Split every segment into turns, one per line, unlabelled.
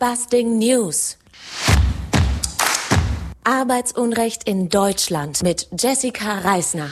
Busting News. Arbeitsunrecht in Deutschland mit Jessica Reisner.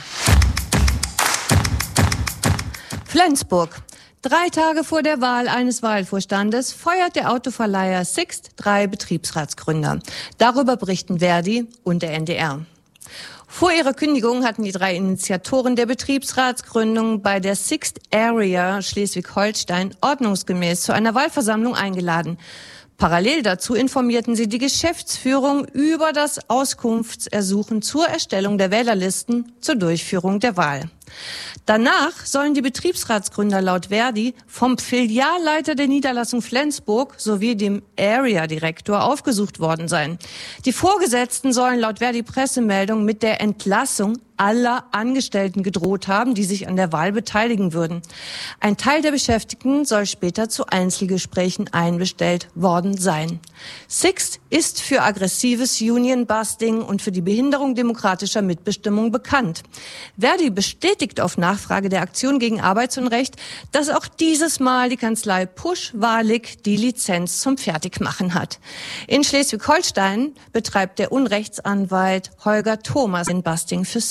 Flensburg. 3 Tage vor der Wahl eines Wahlvorstandes feuert der Autoverleiher Sixt 3 Betriebsratsgründer. Darüber berichten Verdi und der NDR. Vor ihrer Kündigung hatten die 3 Initiatoren der Betriebsratsgründung bei der Sixt Area Schleswig-Holstein ordnungsgemäß zu einer Wahlversammlung eingeladen. Parallel dazu informierten sie die Geschäftsführung über das Auskunftsersuchen zur Erstellung der Wählerlisten zur Durchführung der Wahl. Danach sollen die Betriebsratsgründer laut Verdi vom Filialleiter der Niederlassung Flensburg sowie dem Area-Direktor aufgesucht worden sein. Die Vorgesetzten sollen laut Verdi Pressemeldung mit der Entlassung aller Angestellten gedroht haben, die sich an der Wahl beteiligen würden. Ein Teil der Beschäftigten soll später zu Einzelgesprächen einbestellt worden sein. Sixt ist für aggressives Union-Busting und für die Behinderung demokratischer Mitbestimmung bekannt. Verdi bestätigt auf Nachfrage der Aktion gegen Arbeitsunrecht, dass auch dieses Mal die Kanzlei Pusch-Walig die Lizenz zum Fertigmachen hat. In Schleswig-Holstein betreibt der Unrechtsanwalt Holger Thomas den Busting für